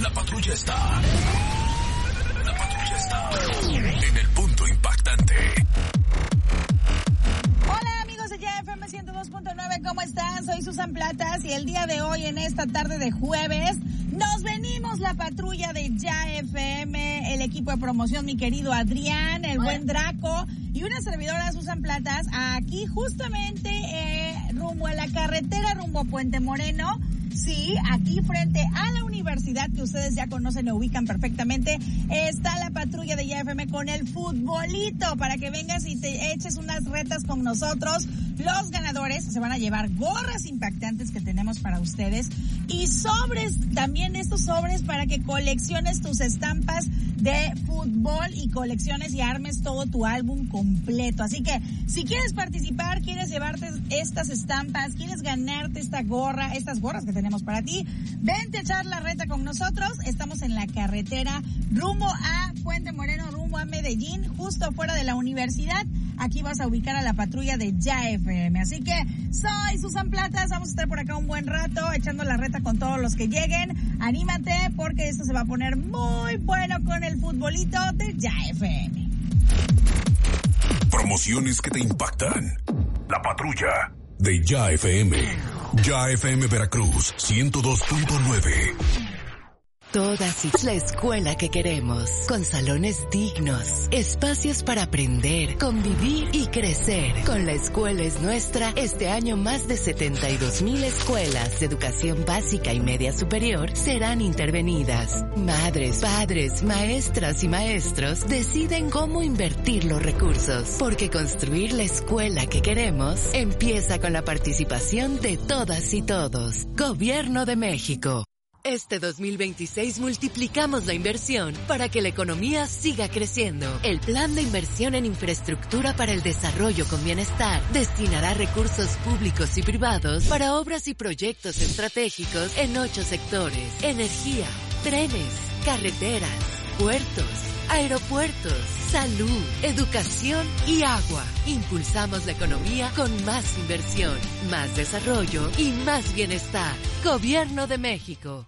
La patrulla está en el punto impactante. Hola amigos de Ya FM 102.9, ¿cómo están? Soy Susan Platas y el día de hoy, en esta tarde de jueves, nos venimos la patrulla de Ya FM, el equipo de promoción, mi querido Adrián, el buen Draco y una servidora, Susan Platas, aquí justamente rumbo a la carretera, rumbo a Puente Moreno. Sí, aquí frente a la universidad que ustedes ya conocen y ubican perfectamente, está la patrulla de Ya FM con el futbolito para que vengas y te eches unas retas con nosotros. Los ganadores se van a llevar gorras impactantes que tenemos para ustedes y sobres, también estos sobres para que colecciones tus estampas de fútbol y colecciones y armes todo tu álbum completo. Así que si quieres participar, quieres llevarte estas estampas, quieres ganarte estas gorras que tenemos para ti, vente a echar la reta con nosotros. Estamos en la carretera rumbo a Puente Moreno, rumbo a Medellín, justo fuera de la universidad. Aquí vas a ubicar a la patrulla de Ya FM. Así que soy Susan Platas, vamos a estar por acá un buen rato echando la reta con todos los que lleguen. Anímate porque esto se va a poner muy bueno con el futbolito de Ya FM. Promociones que te impactan. La patrulla de Ya FM. Ya FM Veracruz 102.9. Todas y la escuela que queremos, con salones dignos, espacios para aprender, convivir y crecer. Con La Escuela es Nuestra, este año más de 72,000 escuelas de educación básica y media superior serán intervenidas. Madres, padres, maestras y maestros deciden cómo invertir los recursos, porque construir la escuela que queremos empieza con la participación de todas y todos. Gobierno de México. Este 2026 multiplicamos la inversión para que la economía siga creciendo. El Plan de Inversión en Infraestructura para el Desarrollo con Bienestar destinará recursos públicos y privados para obras y proyectos estratégicos en 8 sectores: energía, trenes, carreteras, puertos, aeropuertos, salud, educación y agua. Impulsamos la economía con más inversión, más desarrollo y más bienestar. Gobierno de México.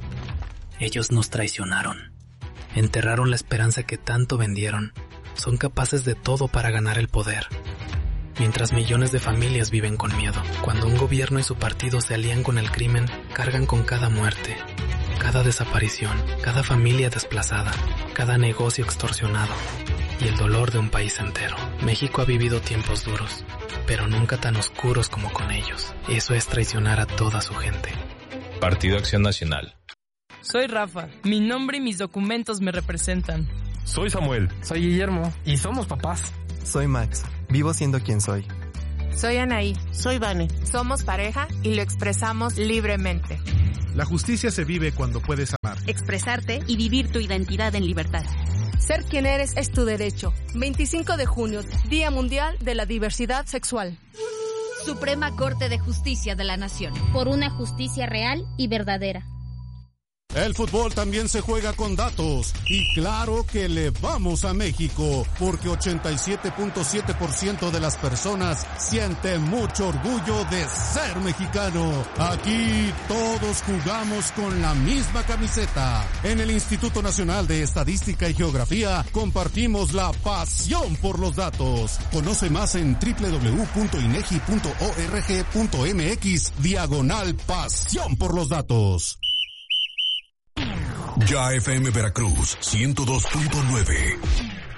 Ellos nos traicionaron. Enterraron la esperanza que tanto vendieron. Son capaces de todo para ganar el poder. Mientras millones de familias viven con miedo. Cuando un gobierno y su partido se alían con el crimen, cargan con cada muerte, cada desaparición, cada familia desplazada, cada negocio extorsionado y el dolor de un país entero. México ha vivido tiempos duros, pero nunca tan oscuros como con ellos. Eso es traicionar a toda su gente. Partido Acción Nacional. Soy Rafa. Mi nombre y mis documentos me representan. Soy Samuel. Soy Guillermo. Y somos papás. Soy Max. Vivo siendo quien soy. Soy Anaí. Soy Vane. Somos pareja y lo expresamos libremente. La justicia se vive cuando puedes amar, expresarte y vivir tu identidad en libertad. Ser quien eres es tu derecho. 25 de junio, Día Mundial de la Diversidad Sexual. Suprema Corte de Justicia de la Nación. Por una justicia real y verdadera. El fútbol también se juega con datos y claro que le vamos a México porque 87.7% de las personas siente mucho orgullo de ser mexicano. Aquí todos jugamos con la misma camiseta. En el Instituto Nacional de Estadística y Geografía compartimos la pasión por los datos. Conoce más en www.inegi.org.mx/pasión por los datos. Ya FM Veracruz 102.9.